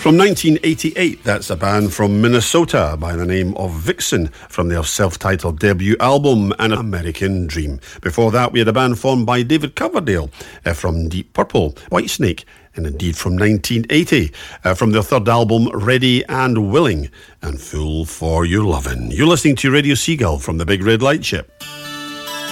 From 1988, that's a band from Minnesota by the name of Vixen from their self-titled debut album, An American Dream. Before that, we had a band formed by David Coverdale from Deep Purple, Whitesnake, and indeed from 1980, from their third album, Ready and Willing, and Fool for Your Lovin'. You're listening to Radio Seagull from the Big Red Light Ship.